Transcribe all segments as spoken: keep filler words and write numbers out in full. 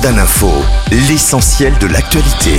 Jordan Info, l'essentiel de l'actualité.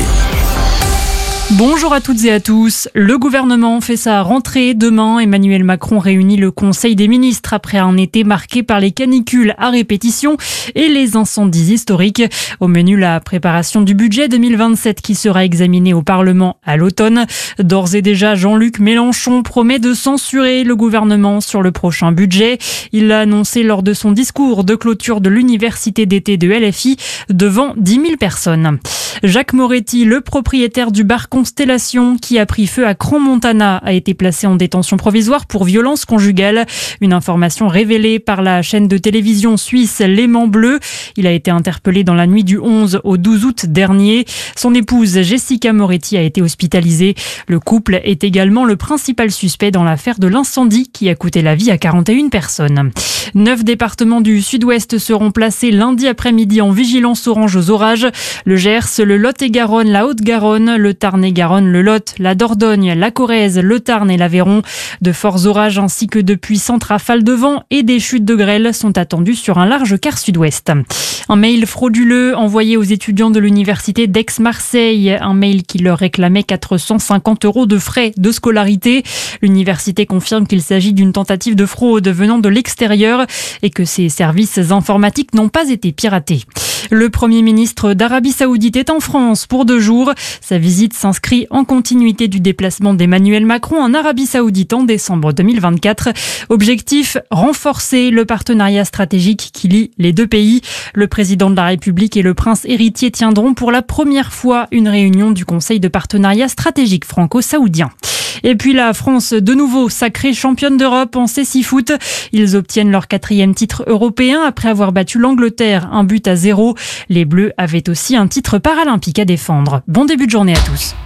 Bonjour à toutes et à tous. Le gouvernement fait sa rentrée demain. Emmanuel Macron réunit le Conseil des ministres après un été marqué par les canicules à répétition et les incendies historiques. Au menu, la préparation du budget deux mille vingt-sept qui sera examiné au Parlement à l'automne. D'ores et déjà, Jean-Luc Mélenchon promet de censurer le gouvernement sur le prochain budget. Il l'a annoncé lors de son discours de clôture de l'université d'été de L F I devant dix mille personnes. Jacques Moretti, le propriétaire du bar Constellation qui a pris feu à Crans-Montana, a été placé en détention provisoire pour violence conjugale. Une information révélée par la chaîne de télévision suisse L'Aimant Bleu. Il a été interpellé dans la nuit du onze au douze août dernier. Son épouse Jessica Moretti a été hospitalisée. Le couple est également le principal suspect dans l'affaire de l'incendie qui a coûté la vie à quarante et une personnes. Neuf départements du sud-ouest seront placés lundi après-midi en vigilance orange aux orages. Le Gers, le Lot-et-Garonne, la Haute-Garonne, le Tarn-et-Garonne, le Lot, la Dordogne, la Corrèze, le Tarn et l'Aveyron. De forts orages ainsi que de puissantes rafales de vent et des chutes de grêle sont attendues sur un large quart sud-ouest. Un mail frauduleux envoyé aux étudiants de l'université d'Aix-Marseille. Un mail qui leur réclamait quatre cent cinquante euros de frais de scolarité. L'université confirme qu'il s'agit d'une tentative de fraude venant de l'extérieur et que ses services informatiques n'ont pas été piratés. Le Premier ministre d'Arabie Saoudite est en France pour deux jours. Sa visite s'inscrit en continuité du déplacement d'Emmanuel Macron en Arabie Saoudite en décembre deux mille vingt-quatre. Objectif, renforcer le partenariat stratégique qui lie les deux pays. Le président de la République et le prince héritier tiendront pour la première fois une réunion du Conseil de partenariat stratégique franco-saoudien. Et puis la France, de nouveau sacrée championne d'Europe en cécifoot. Ils obtiennent leur quatrième titre européen après avoir battu l'Angleterre un but à zéro. Les Bleus avaient aussi un titre paralympique à défendre. Bon début de journée à tous.